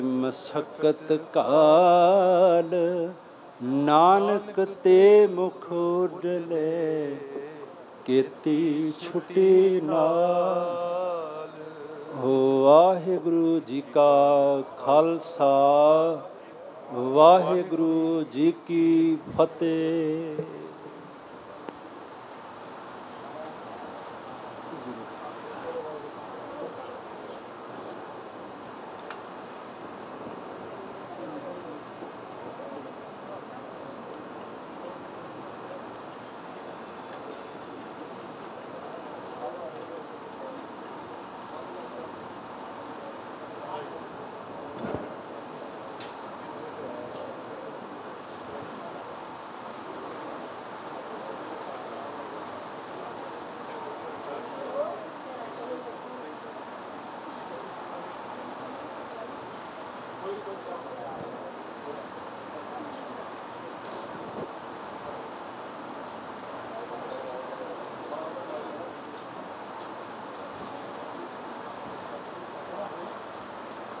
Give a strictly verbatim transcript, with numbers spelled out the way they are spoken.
ਮਸਕਤ ਕਾਲ ਨਾਨਕ ਤੇ ਮੁਖ ਉਡਲੇ ਕੀਤੀ ਛੁਟੀ ਨਾਲ। ਹੋ ਵਾਹਿਗੁਰੂ ਜੀ ਕਾ ਖਾਲਸਾ ਵਾਹਿਗੁਰੂ ਜੀ ਕੀ ਫਤਿਹ।